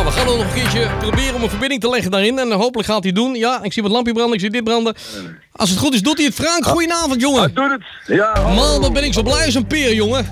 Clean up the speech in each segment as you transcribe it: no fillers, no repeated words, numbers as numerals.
We gaan er nog een keertje proberen om een verbinding te leggen daarin. En hopelijk gaat hij doen. Ja, ik zie wat lampje branden, ik zie dit branden. Als het goed is, doet hij het. Frank, goedenavond, jongen. Hij doet het. Ja, Man, wat ben ik zo blij als een peer, jongen.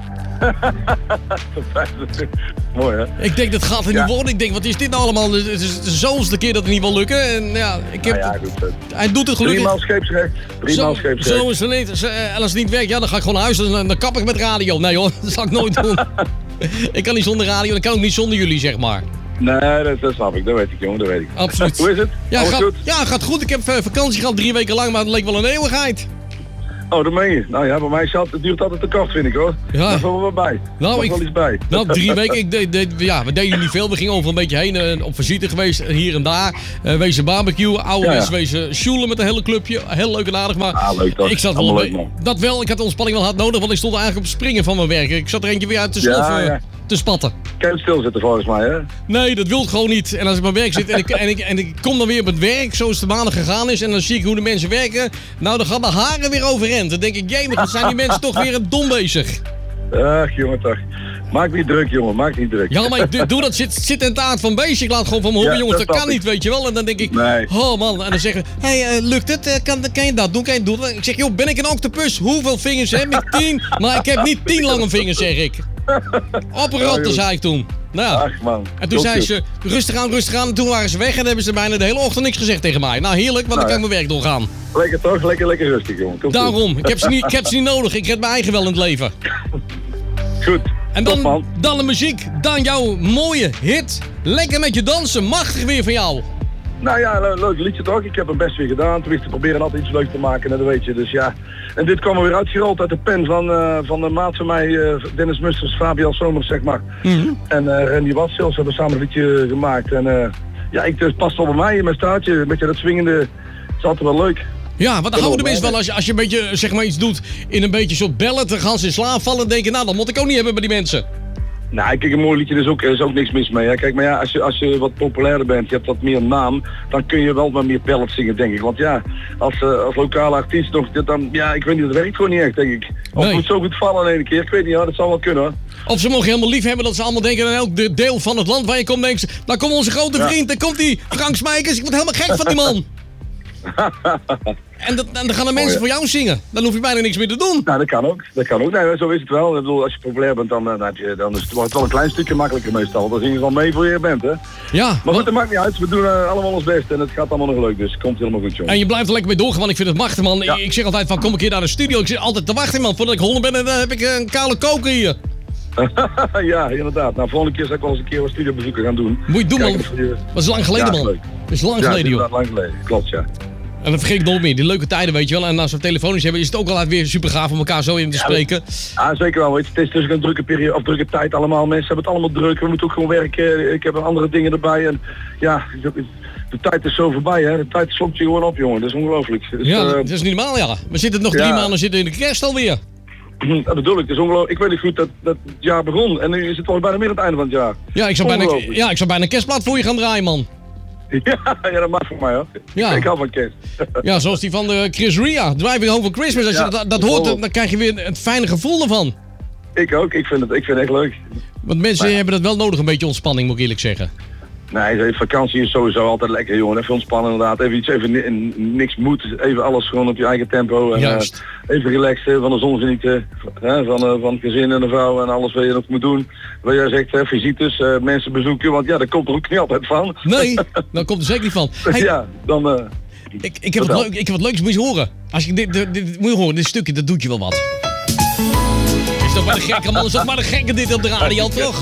Mooi, hè? Ik denk, dat gaat er niet worden. Ik denk, wat is dit nou allemaal? Het is de zoveelste keer dat het niet wil lukken. En ja, ik heb hij doet het gelukkig. 3 maal scheepsrecht. 3 maal scheepsrecht. Zo is het niet. En als het niet werkt, ja, dan ga ik gewoon naar huis. Dan kap ik met radio. Nee hoor, dat zal ik nooit doen. Ik kan niet zonder radio. Ik kan ook niet zonder jullie, zeg maar. Nee, dat snap ik. Dat weet ik, jongen. Dat weet ik. Absoluut. Hoe is het? Ja, goed? Ja, gaat goed. Ik heb vakantie gehad 3 weken lang, maar het leek wel een eeuwigheid. Oh, dat meen je. Nou ja, bij mij het duurt altijd te kort, vind ik, hoor. Ja. Daar valt wel bij. Nou, wel iets bij. Nou, 3 weken. We deden niet veel. We gingen over een beetje heen. Op visite geweest, hier en daar. Wezen barbecue. Ouderwets wezen sjoelen met een hele clubje. Heel leuk en aardig, maar leuk toch? ik zat wel leuk, dat wel. Ik had de ontspanning wel hard nodig, want ik stond eigenlijk op het springen van mijn werk. Ik zat er eentje weer uit te spatten. Kan je stilzitten volgens mij, hè? Nee, dat wil ik gewoon niet. En als ik op mijn werk zit en ik kom dan weer op het werk, zoals de maanden gegaan is, en dan zie ik hoe de mensen werken. Nou, dan gaan de haren weer overeind. Dan denk ik, jee, maar dan zijn die mensen toch weer dom bezig. Ach, jongen toch. Maak niet druk, jongen. Maak niet druk. Ja, maar ik doe dat zit in het aard van beestje. Ik laat gewoon van me horen, jongens, dat kan niet, weet je wel. En dan denk ik, oh man. En dan zeggen hey, lukt het? Kan je dat doen? Kan je doen? Ik zeg, joh, ben ik een octopus? Hoeveel vingers heb ik? 10? Maar ik heb niet 10 lange vingers, zeg ik. Oprotten, zei ik toen. Nou, ach man. En toen zei ze, rustig aan. En toen waren ze weg en dan hebben ze bijna de hele ochtend niks gezegd tegen mij. Nou, heerlijk, want dan kan ik mijn werk doorgaan. Lekker toch? Lekker rustig, jongen. Daarom. Ik heb ze niet nodig. Ik red mijn eigen wel in het leven. Goed. En dan de muziek. Dan jouw mooie hit. Lekker met je dansen. Machtig weer van jou. Nou ja, leuk liedje toch? Ik heb hem best weer gedaan. Toen te proberen altijd iets leuks te maken, dat weet je. Dus ja. En dit kwam er weer uitgerold uit de pen van de maat van mij, Dennis Musters, Fabian Somers, zeg maar. Mm-hmm. En Randy Watsels hebben samen een liedje gemaakt. En ja, het past wel bij mij in mijn staartje. Een beetje dat swingende. Het is altijd wel leuk. Ja, want dan houden de mensen wel als je een beetje, zeg maar, iets doet in een beetje soort bellen, dan gaan ze in slaap vallen en denken, nou, dat moet ik ook niet hebben bij die mensen. Nou, kijk, een mooi liedje is ook niks mis mee. Hè. Kijk, maar ja, als je wat populairder bent, je hebt wat meer naam, dan kun je wel wat meer ballads zingen, denk ik. Want ja, als lokale artiest nog, dan, ja, ik weet niet, dat werkt gewoon niet echt, denk ik. Of het moet zo goed vallen in één keer, ik weet niet, ja, dat zal wel kunnen, hoor. Of ze mogen helemaal lief hebben dat ze allemaal denken aan elk deel van het land waar je komt, denken ze, daar komt onze grote vriend, daar komt die Frank Smijkers, ik word helemaal gek van die man. En dan gaan de mensen voor jou zingen. Dan hoef je bijna niks meer te doen. Nou, dat kan ook. Nee, zo is het wel. Ik bedoel, als je populair bent, dan is het wel een klein stukje makkelijker meestal. Dan zingen ze wel mee voor je bent, hè. Ja. Maar goed, dat maakt niet uit. We doen allemaal ons best en het gaat allemaal nog leuk. Dus het komt helemaal goed, jongen. En je blijft er lekker mee doorgaan, want ik vind het machtig, man. Ja. Ik zeg altijd van, kom een keer naar de studio. Ik zit altijd te wachten, man. Voordat ik 100 ben, dan heb ik een kale koker hier. Ja, inderdaad. Nou, volgende keer zal ik wel eens een keer wat studiobezoeken gaan doen. Moet je doen, man. Dat is lang geleden, man. Dat is lang geleden, joh. Lang geleden. Klopt, ja. En dat vergeet ik nooit meer. Die leuke tijden, weet je wel. En als we telefonisch hebben, is het ook altijd weer super gaaf om elkaar zo in te spreken. Ja, zeker wel. Weet je, het is dus een drukke periode, of drukke tijd allemaal. Mensen hebben het allemaal druk. We moeten ook gewoon werken. Ik heb andere dingen erbij. En ja, de tijd is zo voorbij, hè. De tijd slokt je gewoon op, jongen. Dat is ongelooflijk. Dus, ja, dat is niet normaal, ja. We zitten nog 3 maanden zitten in de kerst alweer. Dat bedoel ik. Het is ongelooflijk. Ik weet niet goed dat het jaar begon. En nu is het al bijna meer aan het einde van het jaar. Ja, ik zou bijna een kerstplaat voor je gaan draaien, man. Ja, dat mag voor mij, hoor. Ja. Ik hou van kerst. Ja, zoals die van de Chris Ria, Driving Home for Christmas. Als je dat hoort, dan krijg je weer het fijne gevoel ervan. Ik ook. Ik vind het echt leuk. Want mensen hebben dat wel nodig, een beetje ontspanning, moet ik eerlijk zeggen. Nee, vakantie is sowieso altijd lekker, jongen. Even ontspannen inderdaad. Even niks moet. Even alles gewoon op je eigen tempo. En, even relaxen, van de zon genieten. Van het gezin en de vrouw en alles wat je nog moet doen. Wat jij zegt, visites, mensen bezoeken. Want ja, daar komt er ook niet altijd van. Nee, daar komt er zeker niet van. Hey, ja, dan... Ik heb wat leuks, moet je horen. Als je dit moet je horen, dit stukje, dat doet je wel wat. Is toch maar de gekke man, is toch maar de gekke dit op de radio, toch?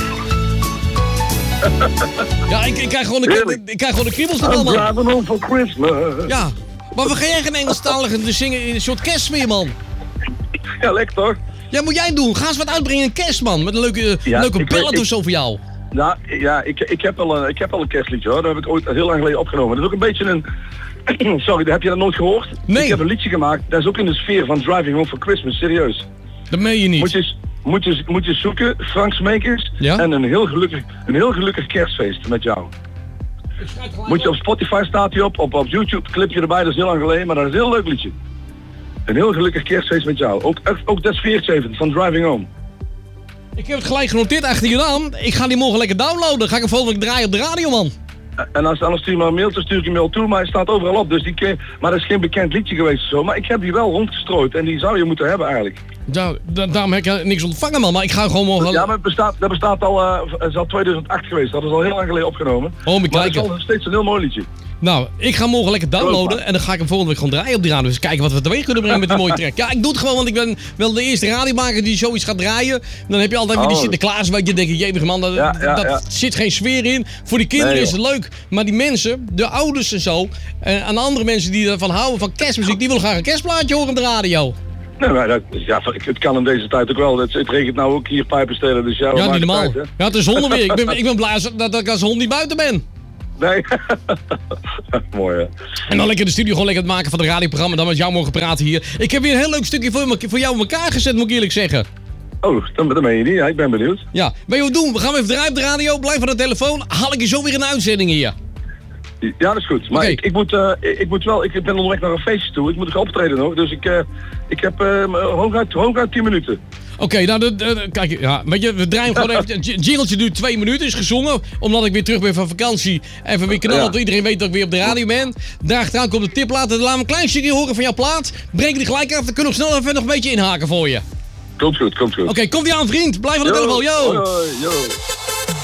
Ja, ik krijg gewoon de kriebels nog allemaal. Driving home for Christmas. Ja, maar wat ga jij geen Engelstalige zingen in een soort kerstfeer, man? Ja, lekker toch? Ja, moet jij doen. Ga eens wat uitbrengen in kerst, man. Met een leuke ballad of zo voor jou. Nou, ja, ik heb al een kerstliedje, hoor. Dat heb ik ooit heel lang geleden opgenomen. Dat is ook een beetje een... Sorry, heb je dat nooit gehoord? Nee. Ik heb een liedje gemaakt. Dat is ook in de sfeer van Driving Home for Christmas. Serieus. Dat meen je niet. Moet je zoeken, Frank Smijkers, en een heel gelukkig kerstfeest met jou. Moet je op Spotify staat hij op YouTube, clipje erbij, dat is heel lang geleden, maar dat is een heel leuk liedje. Een heel gelukkig kerstfeest met jou. Ook dat sfeertje even, van Driving Home. Ik heb het gelijk genoteerd achter je naam. Ik ga die morgen lekker downloaden. Ga ik hem volgende week draaien op de radio, man. En als stuur je maar een mailtje, stuur ik je mail toe, maar hij staat overal op. Dus maar dat is geen bekend liedje geweest of zo. Maar ik heb die wel rondgestrooid en die zou je moeten hebben eigenlijk. Daarom heb ik niks ontvangen, man. Maar ik ga gewoon morgen... Ja, maar dat bestaat al, het is al 2008 geweest. Dat is al heel lang geleden opgenomen. Oh, maar het is al steeds een heel mooi liedje. Nou, ik ga morgen lekker downloaden en dan ga ik hem volgende week gewoon draaien op die radio. Dus kijken wat we teweeg kunnen brengen met die mooie track. Ja, ik doe het gewoon, want ik ben wel de eerste radiomaker die zoiets gaat draaien. Dan heb je altijd weer die Sinterklaas, wat je denkt, jemig man, dat zit geen sfeer in. Voor die kinderen is het leuk, maar die mensen, de ouders en zo, en de andere mensen die ervan houden van kerstmuziek, die willen graag een kerstplaatje horen op de radio. Nee, maar het kan in deze tijd ook wel. Het regent nou ook hier pijpen stelen, dus ja, niet normaal. Ja, het is honden weer. Ik ben blij dat ik als hond niet buiten ben. Nee. Mooi, hè. En dan lekker de studio gewoon lekker het maken van het radioprogramma. Dan met jou mogen praten hier. Ik heb weer een heel leuk stukje voor jou in elkaar gezet, moet ik eerlijk zeggen. Oh, dat meen je niet. Ja, ik ben benieuwd. Ja, ben je wat doen? We gaan even draaien op de radio. Blijf aan de telefoon. Haal ik je zo weer een uitzending hier. Ja, dat is goed. Maar ik ben onderweg naar een feestje toe. Ik moet nog optreden nog. Dus ik heb hooguit 10 minuten. Oké, nou, kijk, ja, weet je, we draaien gewoon even. Jingletje duurt 2 minuten, is gezongen. Omdat ik weer terug ben van vakantie. Even weer knallen, dat iedereen weet dat ik weer op de radio ben. Daarachteraan komt de tipplaat. Laat me een klein stukje horen van jouw plaat. Breek die gelijk af, dan kunnen we snel even nog een beetje inhaken voor je. Komt goed. Oké, komt ie aan, vriend. Blijf aan de telefoon, yo! Yo.